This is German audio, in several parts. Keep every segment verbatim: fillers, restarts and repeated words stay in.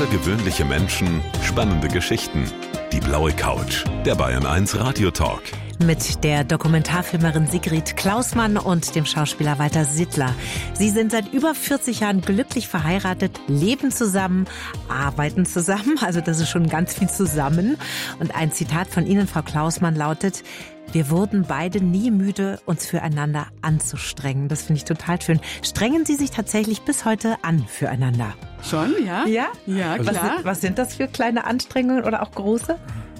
Außergewöhnliche Menschen, spannende Geschichten. Die blaue Couch, der Bayern eins Radiotalk. Mit der Dokumentarfilmerin Sigrid Klausmann und dem Schauspieler Walter Sittler. Sie sind seit über vierzig Jahren glücklich verheiratet, leben zusammen, arbeiten zusammen. Also das ist schon ganz viel zusammen. Und ein Zitat von Ihnen, Frau Klausmann, lautet: Wir wurden beide nie müde, uns füreinander anzustrengen. Das finde ich total schön. Strengen Sie sich tatsächlich bis heute an füreinander? Schon, ja? Ja? Ja, klar. Was sind, was sind das für kleine Anstrengungen oder auch große?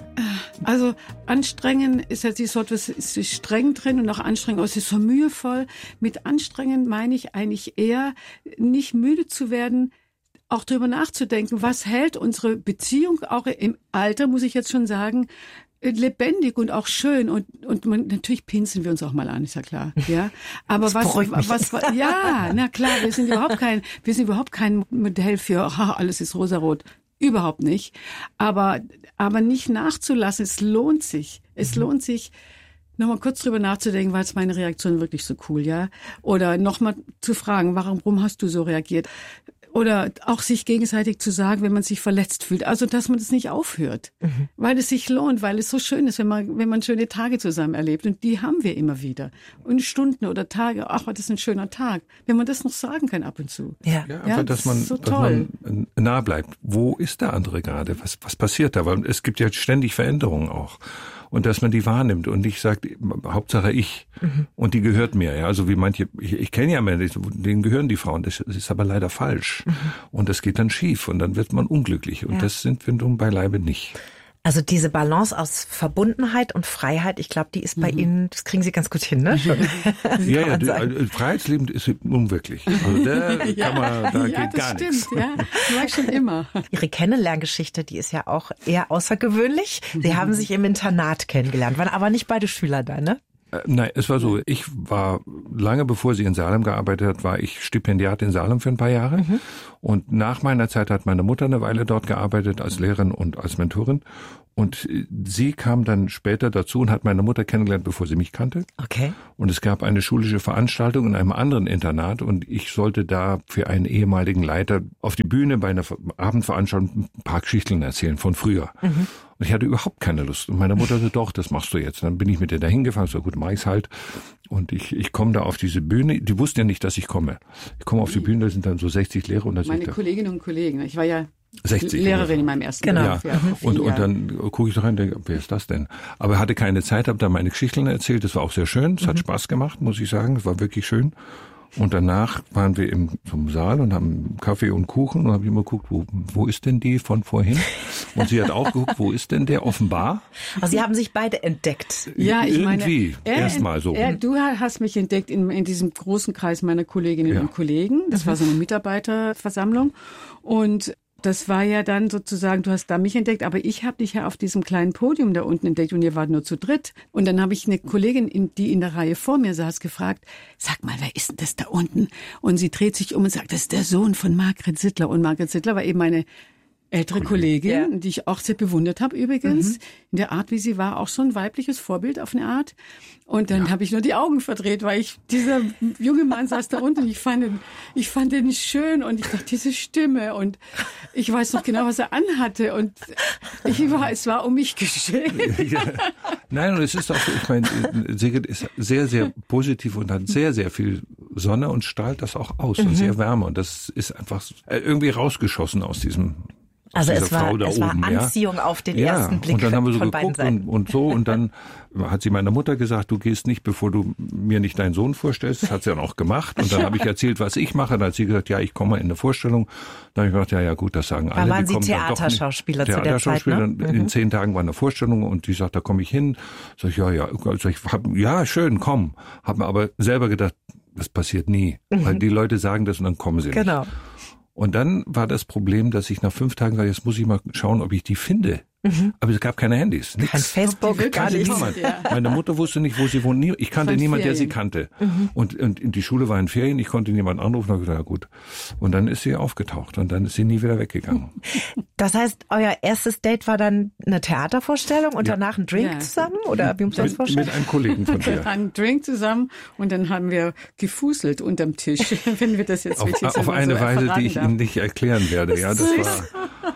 Also anstrengen ist ja dieses Wort, was ist streng drin und auch anstrengend, aber es ist so mühevoll. Mit anstrengen meine ich eigentlich eher, nicht müde zu werden, auch darüber nachzudenken, was hält unsere Beziehung, auch im Alter, muss ich jetzt schon sagen, lebendig und auch schön, und und man, natürlich pinseln wir uns auch mal an, ist ja klar, ja. Aber das was was, was ja, na klar, wir sind überhaupt kein wir sind überhaupt kein Modell für aha, alles ist rosarot, überhaupt nicht. Aber aber nicht nachzulassen, es lohnt sich. Es mhm. lohnt sich, nochmal kurz drüber nachzudenken, war jetzt meine Reaktion wirklich so cool, ja? Oder nochmal zu fragen, warum hast du so reagiert? Oder auch sich gegenseitig zu sagen, wenn man sich verletzt fühlt. Also, dass man das nicht aufhört. Mhm. Weil es sich lohnt, weil es so schön ist, wenn man, wenn man schöne Tage zusammen erlebt. Und die haben wir immer wieder. Und Stunden oder Tage, ach, das ist ein schöner Tag. Wenn man das noch sagen kann ab und zu. Ja, ja, ja, dass man, so dass man nah bleibt. Wo ist der andere gerade? Was, was passiert da? Weil es gibt ja ständig Veränderungen auch. Und dass man die wahrnimmt und nicht sagt, Hauptsache ich. Mhm. Und die gehört mir. Ja, also wie manche, ich, ich kenne ja Männer, denen gehören die Frauen. Das ist aber leider falsch. Mhm. Und das geht dann schief und dann wird man unglücklich. Und ja. das sind wir nun beileibe nicht. Also diese Balance aus Verbundenheit und Freiheit, ich glaube, die ist bei mhm. Ihnen, das kriegen Sie ganz gut hin, ne? Schon. ja, ja, also Freiheitsleben ist unwirklich. Also da ja. kann man, da ja, geht gar stimmt, nichts. Ja, das war ich schon immer. Ihre Kennenlerngeschichte, die ist ja auch eher außergewöhnlich. Sie mhm. haben sich im Internat kennengelernt, waren aber nicht beide Schüler da, ne? Nein, es war so, ich war, lange bevor sie in Salem gearbeitet hat, war ich Stipendiat in Salem für ein paar Jahre. Mhm. Und nach meiner Zeit hat meine Mutter eine Weile dort gearbeitet als Lehrerin und als Mentorin. Und sie kam dann später dazu und hat meine Mutter kennengelernt, bevor sie mich kannte. Okay. Und es gab eine schulische Veranstaltung in einem anderen Internat und ich sollte da für einen ehemaligen Leiter auf die Bühne bei einer Abendveranstaltung ein paar Geschichten erzählen von früher. Mhm. Und ich hatte überhaupt keine Lust. Und meine Mutter sagte, doch, das machst du jetzt. Dann bin ich mit ihr da hingefahren, so gut, mach ich's halt. Und ich, ich komme da auf diese Bühne. Die wussten ja nicht, dass ich komme. Ich komme auf die Bühne, da sind dann so sechzig Lehrer. Und da Meine Kolleginnen und Kollegen, ich war ja sechzig Lehrerin ungefähr. in meinem ersten genau. Beruf. Ja. Und, und dann gucke ich da rein und denke, wer ist das denn? Aber hatte keine Zeit, habe da meine Geschichten erzählt. Das war auch sehr schön. Es hat mhm. Spaß gemacht, muss ich sagen. Es war wirklich schön. Und danach waren wir im zum Saal und haben Kaffee und Kuchen und habe ich immer geguckt, wo, wo ist denn die von vorhin? Und sie hat auch geguckt, wo ist denn der offenbar? Also Sie haben sich beide entdeckt. Ja, ich Irgendwie meine, erstmal so. Er, du hast mich entdeckt in, in diesem großen Kreis meiner Kolleginnen ja. und Kollegen. Das mhm. war so eine Mitarbeiterversammlung und das war ja dann sozusagen, du hast da mich entdeckt, aber ich habe dich ja auf diesem kleinen Podium da unten entdeckt und ihr wart nur zu dritt. Und dann habe ich eine Kollegin, in, die in der Reihe vor mir saß, gefragt, sag mal, wer ist denn das da unten? Und sie dreht sich um und sagt, das ist der Sohn von Margret Sittler. Und Margret Sittler war eben meine ältere Kollegin, ja. die ich auch sehr bewundert habe übrigens. Mhm. In der Art, wie sie war, auch so ein weibliches Vorbild auf eine Art. Und dann ja. habe ich nur die Augen verdreht, weil ich, dieser junge Mann saß da unten und ich fand ihn, ich fand ihn schön und ich dachte, diese Stimme und ich weiß noch genau, was er anhatte und ich war, es war um mich geschehen. Ja. Nein, und es ist auch so, ich meine, Sigrid ist sehr, sehr positiv und hat sehr, sehr viel Sonne und strahlt das auch aus mhm. und sehr Wärme und das ist einfach irgendwie rausgeschossen aus diesem Also es war, Frau da es war oben, Anziehung ja. auf den ja, ersten Blick und dann haben wir so von beiden geguckt Seiten. und, und so und dann hat sie meiner Mutter gesagt, du gehst nicht, bevor du mir nicht deinen Sohn vorstellst. Das hat sie dann auch gemacht und dann habe ich erzählt, was ich mache. Dann hat sie gesagt, ja, ich komme in eine Vorstellung. Dann habe ich gedacht, ja, ja gut, das sagen alle. Da waren Sie kommen Theaterschauspieler zu der Zeit, Theaterschauspieler. ne? In mhm. zehn Tagen war eine Vorstellung und die sagt, da komme ich hin. Sag ich, ja, ja, also ich hab, ja, schön, komm. Habe mir aber selber gedacht, das passiert nie, mhm. weil die Leute sagen das und dann kommen sie nicht. Genau. Und dann war das Problem, dass ich nach fünf Tagen sage, jetzt muss ich mal schauen, ob ich die finde. Mhm. Aber es gab keine Handys. Nichts. Kein Facebook, gar nichts. Ja. Meine Mutter wusste nicht, wo sie wohnt. Ich kannte niemanden, der sie kannte. Mhm. Und, und die Schule war in Ferien. Ich konnte niemanden anrufen. Und gesagt, ja gut. Und dann ist sie aufgetaucht. Und dann ist sie nie wieder weggegangen. Das heißt, euer erstes Date war dann eine Theatervorstellung und ja. danach ein Drink ja. zusammen? Oder wie muss man das vorstellen? Mit einem Kollegen von dir. Ein Drink zusammen. Und dann haben wir gefußelt unterm Tisch. Wenn wir das jetzt auf, auf eine so Weise, die ich darf. Ihnen nicht erklären werde. Ja, das war...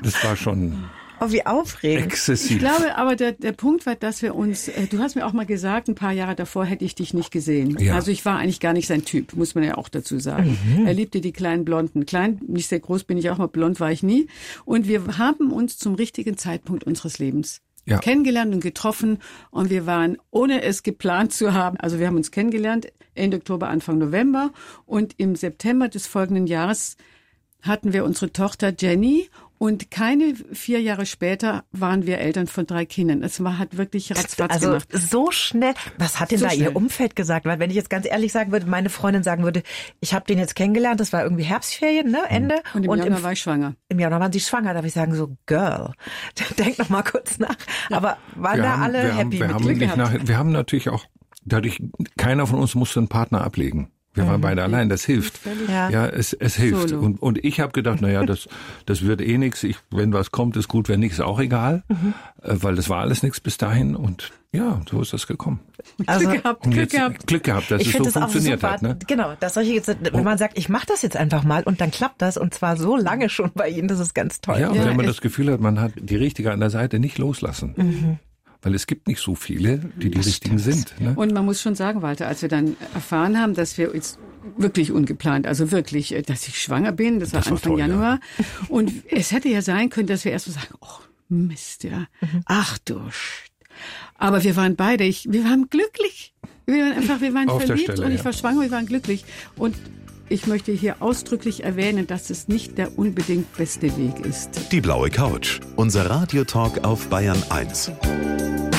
das war schon... Oh, wie aufregend. Exzessiv. Ich glaube aber, der, der Punkt war, dass wir uns, äh, du hast mir auch mal gesagt, ein paar Jahre davor hätte ich dich nicht gesehen. Ja. Also ich war eigentlich gar nicht sein Typ, muss man ja auch dazu sagen. Mhm. Er liebte die kleinen Blonden. Klein, nicht sehr groß bin ich auch, mal blond war ich nie. Und wir haben uns zum richtigen Zeitpunkt unseres Lebens ja. kennengelernt und getroffen. Und wir waren, ohne es geplant zu haben, also wir haben uns kennengelernt Ende Oktober, Anfang November. Und im September des folgenden Jahres hatten wir unsere Tochter Jenny. Und keine vier Jahre später waren wir Eltern von drei Kindern. Es war, hat wirklich ratzfatz also gemacht. So schnell. Was hat denn so da schnell. Ihr Umfeld gesagt? Weil wenn ich jetzt ganz ehrlich sagen würde, meine Freundin sagen würde, ich habe den jetzt kennengelernt, das war irgendwie Herbstferien, ne, Ende. Und im und Januar im, war ich schwanger. Im Januar waren Sie schwanger. Da darf ich sagen, so Girl, denk noch mal kurz nach. Ja. Aber waren wir da haben, alle wir happy haben, wir mit haben Glück nicht gehabt? nach, Wir haben natürlich auch, dadurch, keiner von uns musste einen Partner ablegen. Wir waren beide allein, das hilft. Ja, ja es, es hilft. Solo. Und, und ich habe gedacht, naja, das, das wird eh nichts. Wenn was kommt, ist gut, wenn nichts, auch egal. Mhm. Weil das war alles nichts bis dahin. Und ja, so ist das gekommen. Also, Glück gehabt, und Glück jetzt, gehabt. Glück gehabt, dass ich es so das funktioniert auch super, hat. Ne? Genau, dass solche jetzt, wenn man sagt, ich mache das jetzt einfach mal und dann klappt das und zwar so lange schon bei Ihnen, das ist ganz toll. Ja, und Ja, wenn man es- das Gefühl hat, man hat die Richtige an der Seite, nicht loslassen. Mhm. Weil es gibt nicht so viele, die die Richtigen sind. Ne? Und man muss schon sagen, Walter, als wir dann erfahren haben, dass wir uns wirklich ungeplant, also wirklich, dass ich schwanger bin, das war Das war Anfang toll, ja. Januar. Und es hätte ja sein können, dass wir erst so sagen, oh Mist, ja, ach du Sch-. Aber wir waren beide, ich, wir waren glücklich. Wir waren einfach, wir waren Auf der verliebt Stelle, und ich ja. war schwanger, wir waren glücklich. Und ich möchte hier ausdrücklich erwähnen, dass es nicht der unbedingt beste Weg ist. Die blaue Couch. Unser Radiotalk auf Bayern eins.